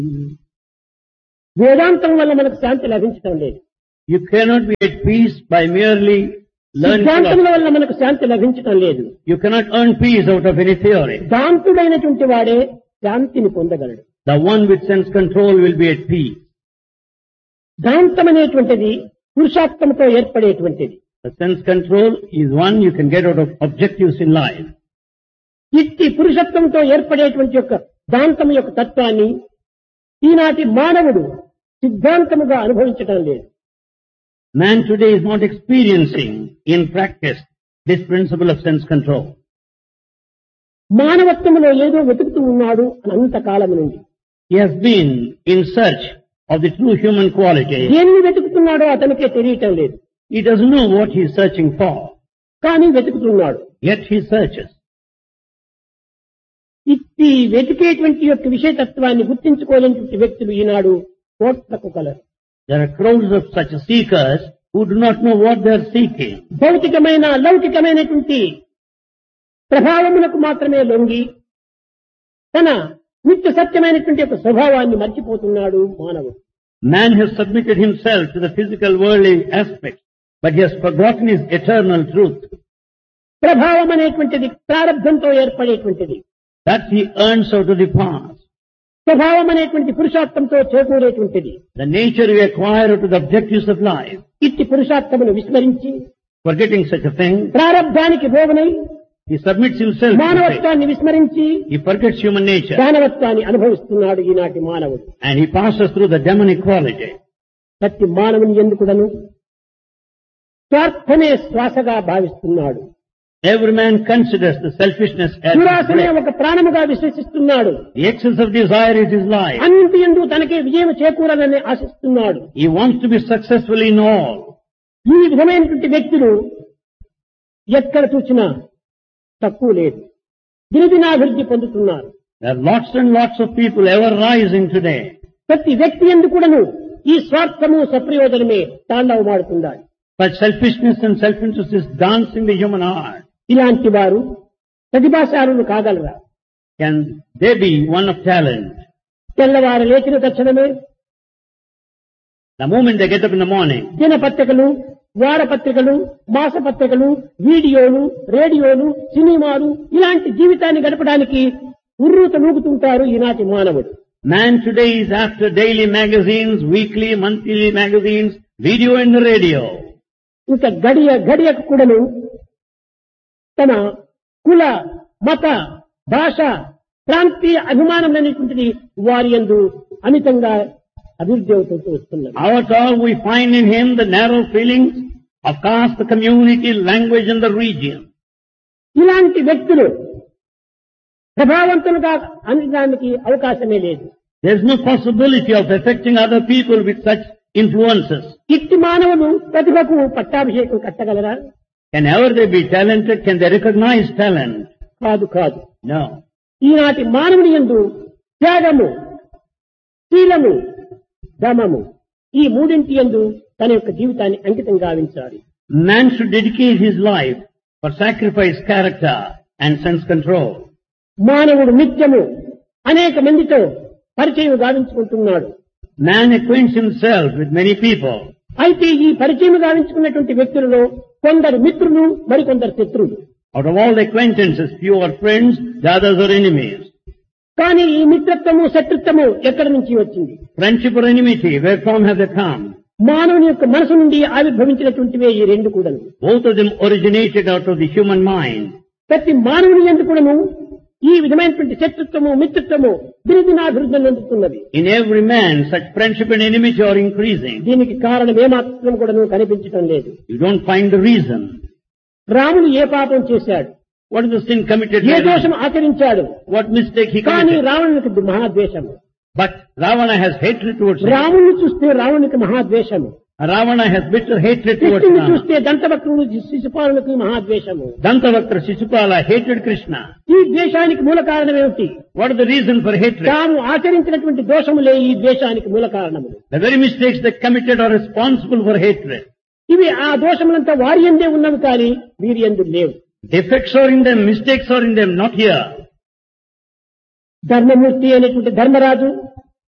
వేదాంతం వల్ల మనకు శాంతి లభించడం లేదు. You cannot be at peace by merely learning సిద్ధాంతముల philosophy. వల్ల మనకు శాంతి లభించడం లేదు. You cannot earn peace out of any theory. శాంతుడైనటువంటి వాడే శాంతిని పొందగలడు. The one with sense control will be at peace. శాంతం అనేటువంటిది పురుషార్థంతో ఏర్పడేటువంటిది. The sense control is one you can get out of objectives in life. ఇట్టి పురుషత్వంతో ఏర్పడేటువంటి యొక్క దాంతం యొక్క తత్వాన్ని ఈనాటి మానవుడు సిద్ధాంతముగా అనుభవించడం లేదు. Man today is not experiencing in practice this principle of sense control. మానవత్వంలో ఏదో వెతుకుతూ ఉన్నాడు అనంత కాలం నుండి. He has been in search of the true human quality. దేన్ని వెతుకుతున్నాడో అతనికే తెలియటం లేదు. He doesn't know what he is searching for, కానీ వెతుకుతున్నాడు. yet he searches. ఇట్టి వెతికేటువంటి యొక్క విషయతత్వాన్ని గుర్తించుకోలేనటువంటి వ్యక్తులు ఈనాడు కోట్లకు colour. There are crowds of such seekers who do not know what they are seeking. భౌతికమైన లౌకికమైనటువంటి ప్రభావములకు మాత్రమే లొంగి తన నిత్య సత్యమైనటువంటి యొక్క స్వభావాన్ని మర్చిపోతున్నాడు మానవుడు. Man has submitted himself to the physical worldly aspects, but he has forgotten his eternal truth. ప్రభావం అనేటువంటిది ప్రారబ్ధంతో ఏర్పడేటువంటిది. That he earns out of the past. స్వభావం అనేటువంటి పురుషార్థంతో చేకూరేటువంటిది. The nature we acquire out of the objectives of life. ఇట్టి పురుషార్థమును విస్మరించి Forgetting such a thing, ప్రారబ్ధానికి భోగనై he submits himself to fate. మానవత్వాన్ని విస్మరించి He forgets human nature దానవత్వాన్ని అనుభవిస్తున్నాడు ఈనాటి మానవుడు. and he passes through the demonic quality. ప్రతి మానవుని ఎందుకుడను స్వార్థమే శ్వాసగా భావిస్తున్నాడు. Every man considers the selfishness as his దురాశనే breath. ఒక ప్రాణముగా విశ్వసిస్తున్నాడు. The excess of desire is his life. అన్నింటి యందు తనకే విజయం చేకూరాలని ఆశిస్తున్నాడు. He wants to be successful in all. ఈ విధమైనటువంటి వ్యక్తులు ఎక్కడ చూసినా తక్కువ లేదు, దినదినాభివృద్ధి పొందుతున్నారు. There are lots and lots of people ever rising today. ప్రతి వ్యక్తి ఎందుకుడను ఈ స్వార్థము సప్రయోజనమే తాండవమాడుతున్నాడు. But selfishness and self-interest is dancing the human heart. ఇలాంటి వారు ప్రతిభాశాలులు కాగలరా? Can they be one of talent? తెల్లవారు లేచిన తక్షణమే The moment they get up in the morning, దినపత్రికలు, వారపత్రికలు, మాసపత్రికలు, వీడియోలు, రేడియోలు, సినిమాలు ఇలాంటి జీవితాన్ని గడపడానికి ఉర్రూత నూగుతుంటారు ఈనాటి మానవుడు. man today is after daily magazines, weekly, monthly magazines, video and the radio. ఇంకా గడియకు కూడాను తన కుల, మత, భాష, ప్రాంతీయ అభిమానం అనేటువంటిది వారి యందు అమితంగా అభివృద్ధి అవుతూ వస్తున్నది. Out all we find in him the narrow feelings of caste, the community, language and the region. ఇలాంటి వ్యక్తులు ప్రభావవంతులుగా అనడానికి అవకాశమే లేదు. There is no possibility of affecting other people with such influences. ఇట్టి మానవులు ప్రతిభకు పట్టాభిషేకం కట్టగలరా? Can ever they be talented? Can they recognize talent? కాదు. No. ఈనాటి మానవుని యందు త్యాగము, శీలము, దమము ఈ మూడింటి యందు తన యొక్క జీవితాన్ని అంకితం గావించాలి. Man should dedicate his life for sacrifice, character and sense control. మానవుడు నిత్యము అనేక మందితో పరిచయం గావించుకుంటున్నాడు. Man acquaints himself with many people. అయితే ఈ పరిచయం గావించుకున్నటువంటి వ్యక్తులలో కొందరు మిత్రులు, మరికొందరు శత్రువులు. Out of all the acquaintances, few are friends, the others are enemies. కానీ ఈ మిత్రత్వము, శత్రుత్వము ఎక్కడి నుంచి వచ్చింది? Friendship or enmity, where from have they come? మానవుని యొక్క మనసు నుండి ఆవిర్భవించినటువంటివే ఈ రెండు కూడాను. Both of them originated out of the human mind. ప్రతి మానవుని యందు కూడాను ఈ విధమైనటువంటి శత్రుత్వము, మిత్రత్వము దినదినాభివృద్ధి చెందుతున్నది. In every man, such friendship and enmity are increasing. దీనికి కారణం ఏమాత్రం కూడాను కనిపించడం లేదు. You don't find the reason. రాముడు ఏ పాపం చేశాడు? What is the sin committed? ఏ దోషం ఆచరించాడు? What mistake he కానీ committed? రావణునికి మహాద్వేషము. But Ravana has hatred towards him. రాముని చూస్తే రావణునికి మహాద్వేషము. Ravana has bitter hatred towards కృష్ణుని Rama. చూస్తే దంతభక్తుడు శిశుపాలునికి మహాద్వేషము. Dantavaktra Shishupala hated Krishna. ఈ ద్వేషానికి మూల కారణం ఏమిటి? What is the reason for hatred? తాము ఆచరించినటువంటి దోషములే ఈ ద్వేషానికి మూల కారణములు. The very mistakes they committed are responsible for hatred. ఇవి ఆ దోషములంతా వారి యందే ఉన్నవి కానీ వీరి యందు లేవు. Defects are in them, mistakes are in them, not here. ధర్మమూర్తి అనేటువంటి ధర్మరాజు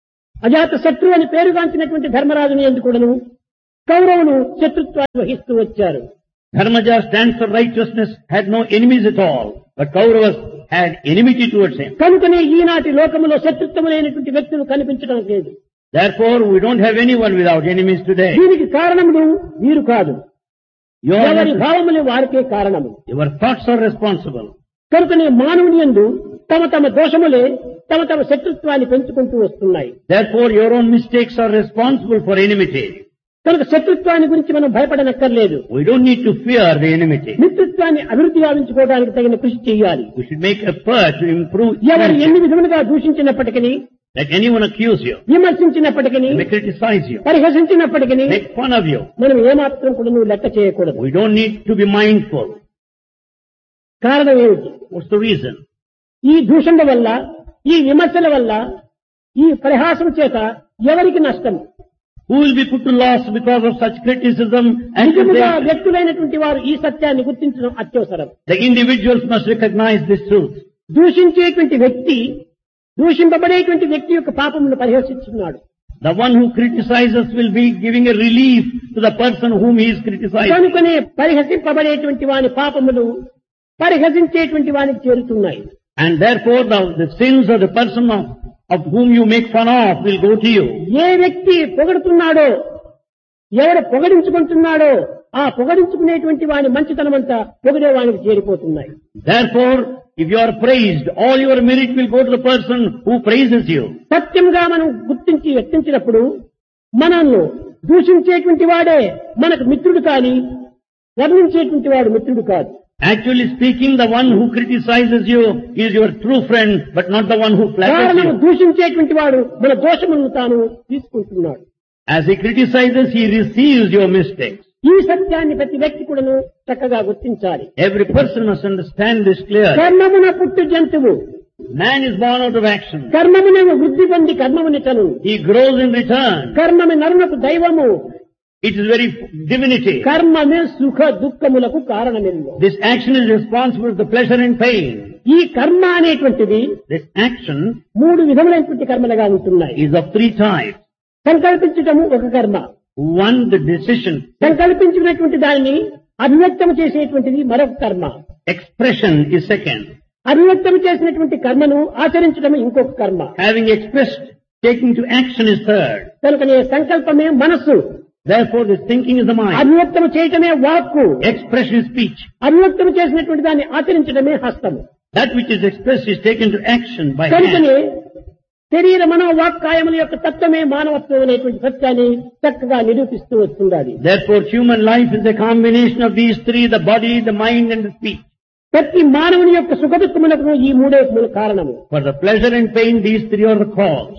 అజాత శత్రు అని పేరుగాంచినటువంటి ధర్మరాజుని ఎందుకు కూడాను కౌరవులు శత్రుత్వాన్ని వహిస్తూ వచ్చారు. Dharmaja stands for righteousness, had no enemies at all, but Kauravas had enmity towards him. కనుకనే ఈనాటి లోకములో శత్రుత్వం లేనటువంటి వ్యక్తులు కనిపించడం లేదు. Therefore, we don't have anyone without enemies today. దీనికి కారణములు వీరు కాదు, Your ఎవరి భావములు వారికే కారణము. thoughts are responsible. కనుకనే మానవుని యందు తమ తమ దోషములే తమ తమ శత్రుత్వాన్ని పెంచుకుంటూ వస్తున్నాయి. Therefore, your own mistakes are responsible for enmity. కనుక శత్రుత్వాన్ని గురించి మనం భయపడనక్కర్లేదు. We don't need to fear the enmity. మిత్రుత్వాన్ని అభివృద్ధి గావించుకోవడానికి తగిన కృషి చేయాలి. We should make effort to improve. ఎవరు ఎన్ని విధములుగా దూషించినప్పటికీ, Let anyone accuse you, విమర్శించినప్పటికీ, may criticize you, పరిహసించినప్పటికీ make fun of you. మనం ఏమాత్రం కూడా నువ్వు లెక్క చేయకూడదు. We don't need to be mindful. కారణం ఏమిటి? What's the reason? ఈ దూషణ వల్ల, ఈ విమర్శల వల్ల, ఈ పరిహాసం చేత ఎవరికి నష్టం? Who will be put to loss because of such criticism and నిజముగా accusation? వ్యక్తులైనటువంటి వారు ఈ సత్యాన్ని గుర్తించడం అత్యవసరం. The individuals must recognize this truth. దూషించేటువంటి వ్యక్తి, దూషింపబడేటువంటి వ్యక్తి యొక్క పాపమును పరిహసిస్తున్నాడు. The one who criticizes will be giving a relief to the person whom he is criticizing. కనుకనే పరిహసింపబడేటువంటి వాని పాపములు పరిహసించేటువంటి వానికి చేరుతున్నాయి. And therefore the sins of the person of whom you make fun of will go to you. ఏ వ్యక్తి పొగడుతున్నాడో, ఎవరు పొగడించుకుంటున్నాడో ఆ పొగడించుకునేటువంటి వాని మంచితనమంతా పొగిడే వానికి చేరిపోతున్నాయి. Therefore, if you are praised, all your merit will go to the person who praises you. సత్యంగా మనం గుర్తించి వ్యక్తించినప్పుడు మనల్ని దూషించేటువంటి వాడే మనకు మిత్రుడు కాని వర్ణించేటువంటి వాడు మిత్రుడు కాదు. Actually speaking, the one who criticizes you is your true friend, but not the one who flatters కారణం you. దూషించేటువంటి వాడు మన దోషములను తాను తీసుకుంటున్నాడు. As he criticizes, he receives your mistakes. ఈ సత్యాన్ని ప్రతి వ్యక్తి కూడాను చక్కగా గుర్తించాలి. Every person must understand this clearly. కర్మమున పుట్టు జంతువు, Man is born out of action. కర్మమునే వృద్ధి పొంది కర్మముని తను, He grows in return. కర్మమి నరునకు దైవము, It is very divinity. కర్మమే సుఖ దుఃఖములకు కారణమెల్లు. This action is responsible for the pleasure and pain. ఈ కర్మ అనేటువంటిది This action మూడు విధములైనటువంటి కర్మలుగా ఉంటున్నాయి. is of three types. సంకల్పించటము ఒక కర్మ, One, the decision. సంకల్పించినటువంటి దానిని అభివ్యక్తం చేసేటువంటిది మరొక కర్మ, Expression is second. అభివ్యక్తం చేసినటువంటి కర్మను ఆచరించడం ఇంకొక కర్మ. Having expressed, taking to action is third. కనుకనే సంకల్పమే మనస్సు, Therefore, this thinking is the mind. అభివ్యక్తం చేయటమే వాక్కు, Expression is speech. అభివ్యక్తం చేసినటువంటి దాన్ని ఆచరించడమే హస్తము. That which is expressed is taken to action by కనుకనే hand. శరీర మనోవాక్కాయముల యొక్క తత్వమే మానవత్వం అనేటువంటి సత్యాన్ని చక్కగా నిరూపిస్తూ వస్తుండాలి. Therefore, human life is a combination of these three, the body, the mind and the speech. ప్రతి మానవుని యొక్క సుఖదుఖములకు ఈ మూడే మూల కారణము. For the pleasure and pain, these three are the cause.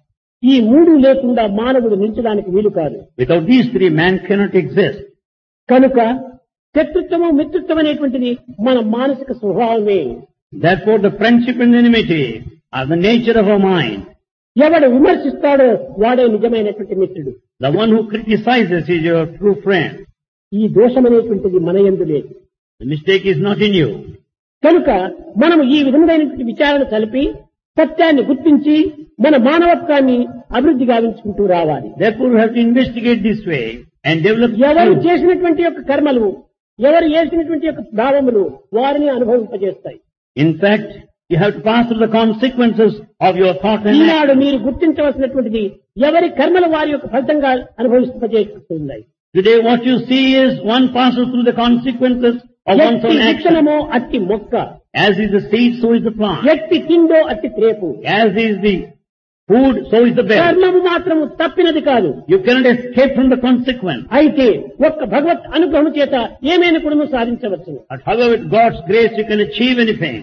ఈ మూడు లేకుండా మానవుడు నిలిచడానికి వీలు కాదు. Without these three, man cannot exist. కనుక శత్రుత్వము మిత్రుత్వం అనేటువంటిది మన మానసిక స్వభావమే. Therefore, the friendship and enmity are the nature of our mind. ఎవడు విమర్శిస్తాడో వాడే నిజమైనటువంటి మిత్రుడు. The one who criticizes is your true friend. ఈ దోషం అనేటువంటిది మన యందు లేదు. The mistake is not in you. కనుక మనము ఈ విధమైనటువంటి విచారణ కలిపి సత్యాన్ని గుర్తించి మన మానవత్వాన్ని అభివృద్ధి గావించుకుంటూ రావాలి. Therefore, we have to investigate this way and develop ఎవరు truth. చేసినటువంటి యొక్క కర్మలు, ఎవరు చేసినటువంటి యొక్క భావములు వారిని అనుభవింపజేస్తాయి. In fact, you have to pass through the consequences of your thought and Eenadu action. మీరు గుర్తించవలసినటువంటిది ఎవరి కర్మలు వారి యొక్క ఫలితంగా అనుభవింపజేస్తున్నాయి. Today, what you see is one passes through the consequences of one's ఎట్టి own action. విత్తనమో అట్టి మొక్క, As is the seed, so is the plant. ఎట్టి తిండో అట్టి త్రేపు. As is the food, so is the bed. కర్మము మాత్రము తప్పినది కాదు. You cannot escape from the consequence. అయితే ఒక్క భగవత్ అనుగ్రహం చేత ఏమైనా కూడా సాధించవచ్చు. But however, with God's grace, you can achieve anything.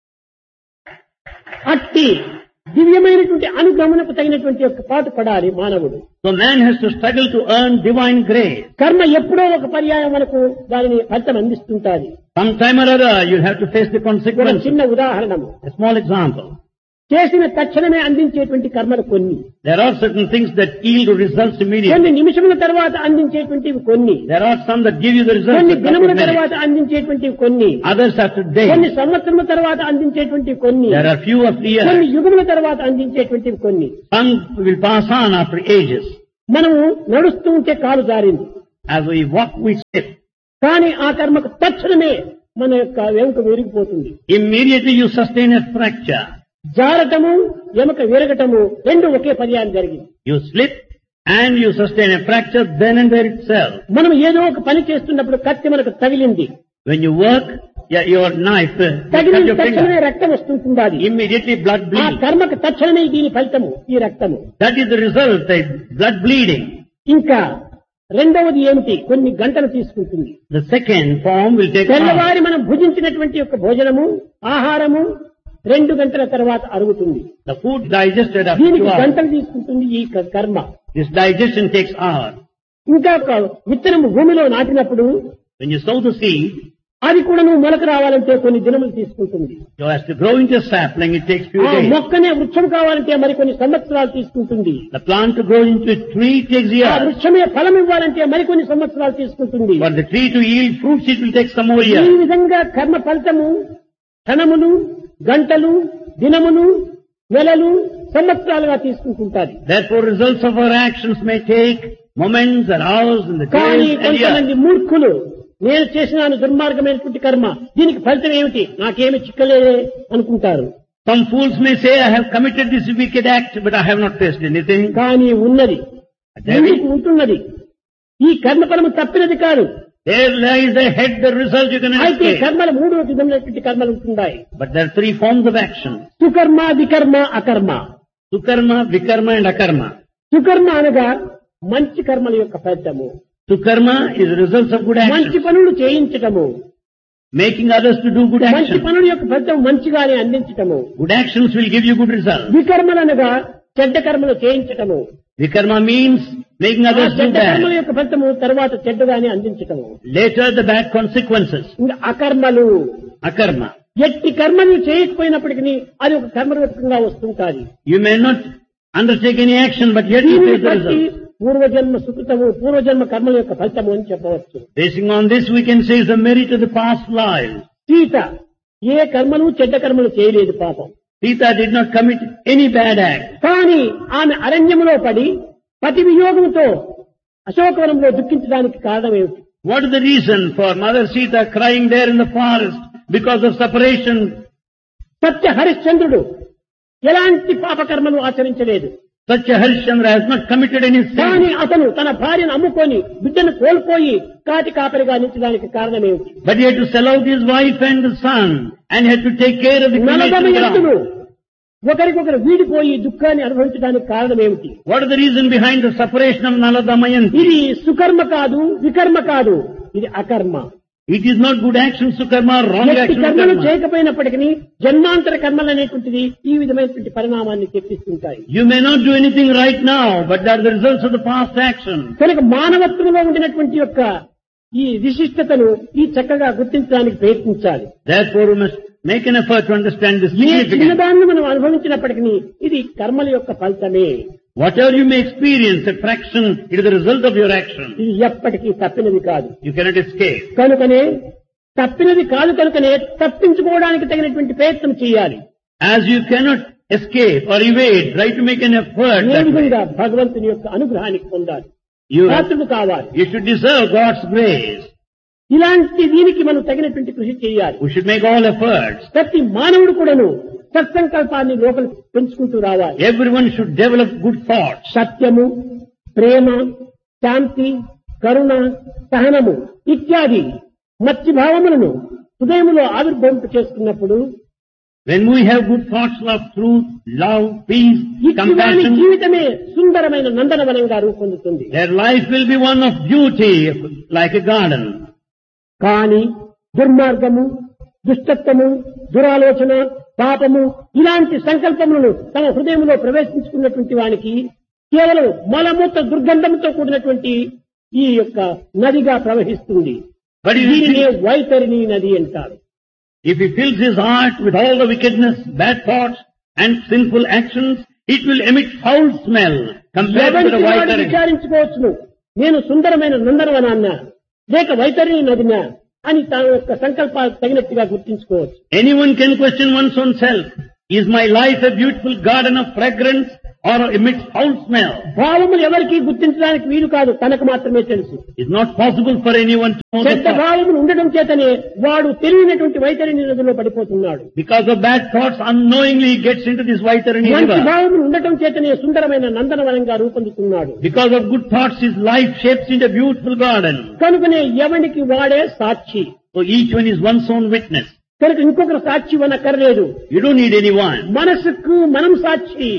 అట్టి దివ్యమైనటువంటి అనుగ్రహమునకు తగినటువంటి యొక్క పాటు పడాలి మానవుడు. So man has to struggle to earn divine grace. కర్మ ఎప్పుడో ఒక పర్యాయం మనకు దానిని ఫలితం అందిస్తుంటాది. Sometime or other, you'll have to face the ఒక consequences. చిన్న ఉదాహరణము, A small example. చేసిన తక్షణమే అందించేటువంటి కర్మలు కొన్ని, There are certain things that yield results కొన్ని immediately. నిమిషముల తర్వాత అందించేటువంటివి కొన్ని, There are some that give you the results కొన్ని in a couple దినముల of minutes. తర్వాత అందించేటువంటివి కొన్ని, Others after కొన్ని days. సంవత్సరముల తర్వాత అందించేటువంటివి కొన్ని, There are few after కొన్ని years. యుగముల తర్వాత అందించేటువంటివి కొన్ని. Some will pass on after ages. మనము నడుస్తూ ఉంటే కాలు జారింది, As we walk, we slip. కానీ ఆ కర్మకు తక్షణమే మన యొక్క వెనుక విరిగిపోతుంది. Immediately you sustain a fracture. జారటము ఎముక విరగటము రెండు ఒకే పర్యాయం జరిగింది. You slip and you sustain a fracture then and there itself. మనం ఏదో ఒక పని చేస్తున్నప్పుడు కత్తి మనకు తగిలింది, When you work, your knife cut తగిలిన your తక్షణమే finger. రక్తం వస్తుంటుంది. Immediately blood ఆ bleeds. కర్మకు తక్షణమే దీని ఫలితము ఈ రక్తము. That is the result, the blood bleeding. ఇంకా రెండవది ఏమిటి, కొన్ని గంటలు తీసుకుంటుంది. The second form will take hours. తెల్లవారి మనం భుజించినటువంటి యొక్క భోజనము ఆహారము 2 గంటల తర్వాత అరుగుతుంది. The food digested after 2 దీనికి hours. గంటలు తీసుకుంటుంది ఈ కర్మ. This digestion takes hours. ఇంకా ఒక విత్తనము భూమిలో నాటినప్పుడు When you sow the seed, అది కూడా నువ్వు మొలక రావాలంటే కొన్ని దినములు తీసుకుంటుంది. so as to grow into a sapling, it takes few ఆ days. మొక్కనే వృక్షం కావాలంటే మరికొన్ని సంవత్సరాలు తీసుకుంటుంది. The plant to grow into a tree takes ఆ years. వృక్షమే ఫలం ఇవ్వాలంటే మరికొన్ని సంవత్సరాలు తీసుకుంటుంది. For the tree to yield fruits, it will take some more ఈ years. విధంగా కర్మ ఫలితము క్షణములు, గంటలు, దినములు, నెలలు, సంవత్సరాలుగా తీసుకుంటుంటారు. Therefore, results of our actions may take moments and hours and the కానీ days and కొంతమంది years. మూర్ఖులు నేను చేసినాను దుర్మార్గమైనటువంటి కర్మ, దీనికి ఫలితం ఏమిటి, నాకేమి చిక్కలేదే అనుకుంటారు. Some fools may say, I have committed this wicked act, but I have not faced anything. కానీ ఉన్నది, There ఎందుకు ఉంటున్నది, ఈ కర్మ ఫలము తప్పినది కాదు. There lies ahead the result you can అయితే escape. కర్మలు 3 విధమైనటువంటి కర్మలు ఉంటున్నాయి. But there are 3 forms of action. సుకర్మ, వికర్మ, అకర్మ. Sukarma, Vikarma and Akarma. సుకర్మ అనగా మంచి కర్మల యొక్క ఫలితము, Sukarma is the results of good మంచి action. పనులు చేయించటము, Making others to do good మంచి action. పనుల యొక్క ఫలితం మంచిగానే అందించటము. Good actions will give you good results. వికర్మలు అనగా చెడ్డ కర్మలు చేయించటము, Vikarma means making ఆ others do చెడ్డ కర్మల bad. యొక్క ఫలితము తర్వాత చెడ్డగానే అందించటము. Later the bad consequences. ఇంకా అకర్మలు, Akarma. ఎట్టి కర్మలు చేయకపోయినప్పటికీ అది ఒక కర్మరూపంగా వస్తుంటాది. You may not undertake any action, but yet you దీనిని take the బట్టి result. పూర్వజన్మ సుకృతము, పూర్వజన్మ కర్మల యొక్క ఫలితము అని చెప్పవచ్చు. Basing on this, we can say is the merit of the past lives. Sita ఏ కర్మలు చెడ్డ కర్మలు చేయలేదు పాపం. Sita did not commit any bad act. కానీ ఆమె అరణ్యములో పడి పతి వియోగంతో అశోకవనంలో దుఃఖించడానికి కారణం ఏమిటి? What is the reason for Mother Sita crying there in the forest because of separation? సత్య హరిశ్చంద్రుడు ఎలాంటి పాపకర్మలు ఆచరించలేదు. Such a Harishchandra has not committed any కానీ sin. అతను తన భార్యను అమ్ముకొని బిడ్డను కోల్పోయి కాటి కాపరిగా నిలిచడానికి కారణం ఏమిటి? But he had to sell out his wife and the son and had to take care of the నలదమ creation ఎత్తులు ground. ఒకరికొకరు వీడిపోయి దుఃఖాన్ని అనుభవించడానికి కారణం ఏమిటి? What is the reason behind the separation of Nala Damayanti? ఇది సుకర్మ కాదు, వికర్మ కాదు, ఇది అకర్మ. It is not good action, Sukarma, wrong ఎట్టి action, కర్మలు Karma. చేయకపోయినప్పటికీ జన్మాంతర కర్మలు అనేటువంటిది ఈ విధమైనటువంటి పరిణామాన్ని తెప్పిస్తుంటాయి. You may not do anything right now, but they are the results of the past action. కనుక మానవత్వంలో ఉండినటువంటి యొక్క ఈ విశిష్టతను ఈ చక్కగా గుర్తించడానికి ప్రయత్నించాలి. Therefore, we must make an effort to understand this A significance. చిన్నదాన్ని మనం అనుభవించినప్పటికీ ఇది కర్మల యొక్క ఫలితమే. Whatever you may experience, a fraction, it is the result of your action. ఇది ఎప్పటికీ తప్పినది కాదు. You cannot escape. కనుకనే తప్పినది కాదు కనుకనే తప్పించుకోవడానికి తగినటువంటి ప్రయత్నం చేయాలి. As you cannot escape or evade, try to make an effort A that way. విధంగా భగవంతుని యొక్క అనుగ్రహానికి పొందాలి, You, పాత్రుడు కావాలి. you should deserve God's grace. ఇలాంటి దీనికి మనం తగినటువంటి కృషి చేయాలి. We should make all efforts. ప్రతి మానవుడు కూడాను సత్సంకల్పాన్ని లోపల పెంచుకుంటూ రావాలి. Everyone should develop good thoughts. సత్యము, ప్రేమ, శాంతి, కరుణ, సహనము ఇత్యాది మత్స్య భావములను హృదయములో ఆవిర్భవింప చేసుకున్నప్పుడు When we have good thoughts of truth, love, peace, ఇటువంటి compassion, జీవితమే సుందరమైన నందనవనంగా రూపొందుతుంది. their life will be one of beauty, like a garden. కానీ దుర్మార్గము, దుష్టత్వము, దురాలోచన, పాపము ఇలాంటి సంకల్పములను తమ హృదయంలో ప్రవేశించుకున్నటువంటి వానికి కేవలం మలమూత్ర దుర్గంధంతో కూడినటువంటి ఈ యొక్క నదిగా ప్రవహిస్తుంది. But if దీనినే he, వైతరిణి నది అంటారు. if he fills his heart with all the wickedness, bad thoughts, and sinful actions, it will emit foul smell compared to the ఎవరికి వాడు వైతరిణి. విచారించుకోవచ్చును, నేను సుందరమైన నందనవనాన్న లేక వైతరిణి నదినా అని తన యొక్క సంకల్పాలకు తగినట్టుగా గుర్తించుకోవచ్చు. Anyone can question one's own self. Is my life a beautiful garden of fragrance or emits foul smell? భావములు ఎవరికి గుర్తించడానికి వీలు కాదు, తనకు మాత్రమే తెలుసు. It's not possible for anyone to know the చెడ్డ thought. భావములు ఉండడం చేతనే వాడు తెలియనటువంటి వైతరిణి నదిలో పడిపోతున్నాడు. Because of bad thoughts, unknowingly he gets into this Vaitarini మంచి river. భావములు ఉండటం చేతనే సుందరమైన నందనవనంగా రూపొందుతున్నాడు. Because of good thoughts, his life shapes into a beautiful garden. కనుకనే ఎవనికి వాడే సాక్షి. So each one is one's own witness. కనుక ఇంకొకరు సాక్షి అనక్కర్లేదు. You don't need anyone. మనసుకు మనం సాక్షి,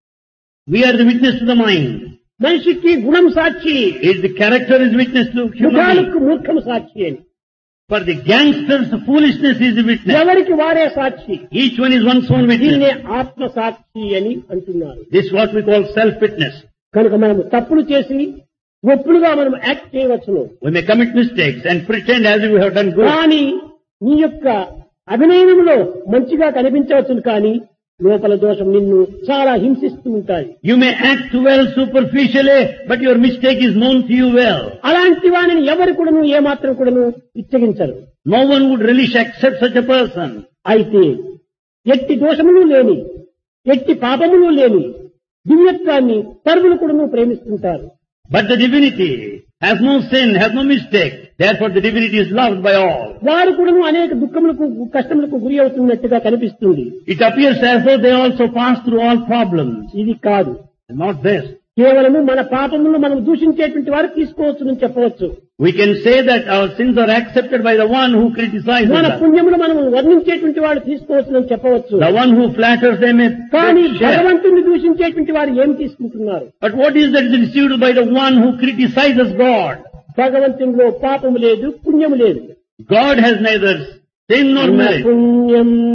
We are the witness to the mind. మనిషికి గుణం సాక్షి, If the character is witness to human being. ముఖాలకు మూర్ఖం సాక్షి అని. For the gangsters, the foolishness is the witness. ఎవరికి వారే సాక్షి. Each one is one's own దీన్నే witness. ఆత్మ సాక్షి అని అంటున్నారు. This is what we call self-witness. కనుక మనం తప్పులు చేసి ఒప్పులుగా మనం యాక్ట్ చేయవచ్చును. We may commit mistakes and pretend as if we have done good. కానీ నీ యొక్క అభినయంలో మంచిగా కనిపించవచ్చును, కానీ లోపల దోషం నిన్ను చాలా హింసిస్తూ ఉంటాయి. You may act well superficially, but your mistake is known to you well. అలాంటి వానిని ఎవరు కూడాను ఏమాత్రం కూడాను ఇచ్చగించరు. No one would relish accept such a person. అయితే ఎట్టి దోషములు లేని, ఎట్టి పాపములు లేని దివ్యత్వాన్ని సర్వులు కూడాను ప్రేమిస్తుంటారు. But the divinity has no sin, has no mistake. Therefore the divinity is loved by all. వారు కూడాను అనేక దుఃఖములకు కష్టములకు గురి అవుతున్నట్టుగా కనిపిస్తుంది. It appears as though they also pass through all problems. ఇది కాదు. Not this. కేవలము మన పాపములను మనం దూషించేటువంటి వారు తీసుకోవచ్చు అని చెప్పవచ్చు. We can say that our sins are accepted by the one who criticizes మన us. పుణ్యములు మనం వర్ణించేటువంటి వాడు తీసుకోవచ్చు అని చెప్పవచ్చు. The one who flatters them may కానీ share. భగవంతుని దూషించేటువంటి వారు ఏమి తీసుకుంటున్నారు? But what is that is received by the one who criticizes God? భగవంతునిలో పాపము లేదు, పుణ్యము లేదు. God has neither sin nor merit. పుణ్యం